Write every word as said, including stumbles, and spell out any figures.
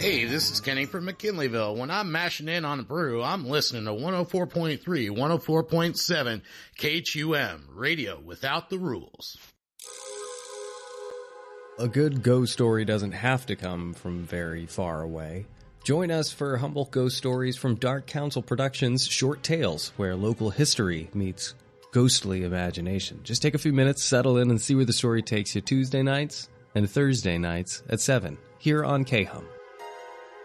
Hey, this is Kenny from McKinleyville. When I'm mashing in on a brew, I'm listening to one oh four point three, one oh four point seven K H U M, radio without the rules. A good ghost story doesn't have to come from very far away. Join us for Humboldt Ghost Stories from Dark Council Productions' Short Tales, where local history meets ghostly imagination. Just take a few minutes, settle in, and see where the story takes you Tuesday nights and Thursday nights at seven, here on K-Hum.